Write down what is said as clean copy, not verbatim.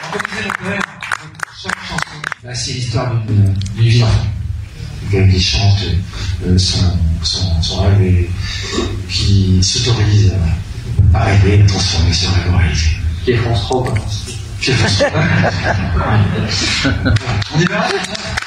Comme disait le poème, chaque chanson, bah, c'est l'histoire d'une vie d'enfant. Qui chante son rêve et qui s'autorise à rêver, à transformer ce rêve en réalité. Qui est France 3, quoi. On y verra.